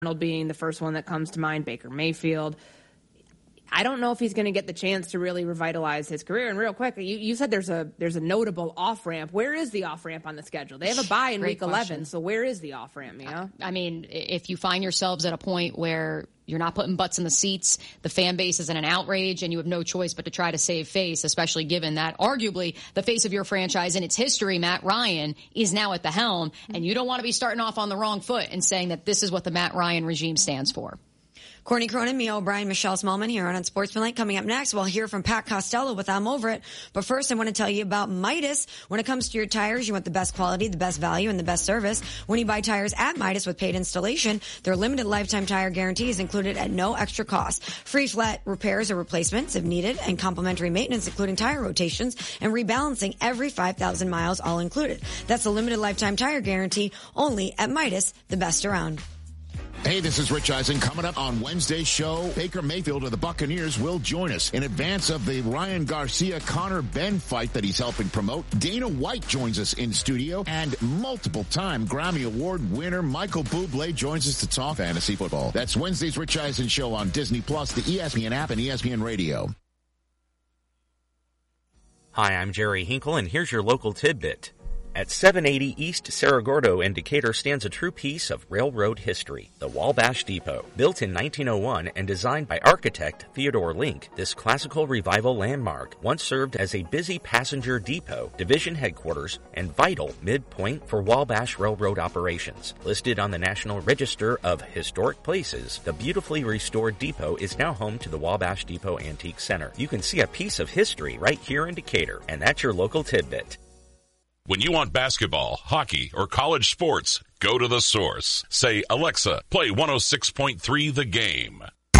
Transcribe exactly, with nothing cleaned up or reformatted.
Arnold being the first one that comes to mind, Baker Mayfield. I don't know if he's going to get the chance to really revitalize his career. And real quick, you, you said there's a there's a notable off-ramp. Where is the off-ramp on the schedule? They have a bye in Great week question. eleven, so where is the off-ramp, Mia? I, I mean, if you find yourselves at a point where you're not putting butts in the seats, the fan base is in an outrage, and you have no choice but to try to save face, especially given that arguably the face of your franchise in its history, Matt Ryan, is now at the helm, and you don't want to be starting off on the wrong foot and saying that this is what the Matt Ryan regime stands for. Courtney Cronin, Mia O'Brien, Michelle Smallman here on Unsportsmanlike. Coming up next, we'll hear from Pat Costello with I'm Over It. But first, I want to tell you about Midas. When it comes to your tires, you want the best quality, the best value, and the best service. When you buy tires at Midas with paid installation, their limited lifetime tire guarantee is included at no extra cost. Free flat repairs or replacements if needed, and complimentary maintenance, including tire rotations and rebalancing every five thousand miles, all included. That's a limited lifetime tire guarantee only at Midas, the best around. Hey, this is Rich Eisen. Coming up on Wednesday's show, Baker Mayfield of the Buccaneers will join us in advance of the Ryan Garcia-Connor Ben fight that he's helping promote. Dana White joins us in studio, and multiple-time Grammy Award winner Michael Bublé joins us to talk fantasy football. That's Wednesday's Rich Eisen show on Disney Plus, the E S P N app, and E S P N Radio. Hi, I'm Jerry Hinkle, and here's your local tidbit. At seven eighty East Cerro Gordo in Decatur stands a true piece of railroad history, the Wabash Depot. Built in nineteen oh one and designed by architect Theodore Link, this classical revival landmark once served as a busy passenger depot, division headquarters, and vital midpoint for Wabash Railroad operations. Listed on the National Register of Historic Places, the beautifully restored depot is now home to the Wabash Depot Antique Center. You can see a piece of history right here in Decatur, and that's your local tidbit. When you want basketball, hockey, or college sports, go to the source. Say, Alexa, play one oh six point three The Game.